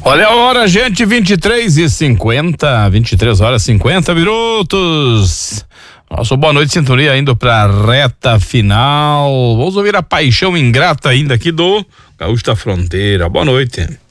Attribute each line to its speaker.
Speaker 1: Olha a hora, gente, 23h50, 23 horas 50 minutos. Nosso boa noite, sintonia indo pra reta final. Vamos ouvir a Paixão Ingrata ainda aqui do Gaúcho da Fronteira. Boa noite.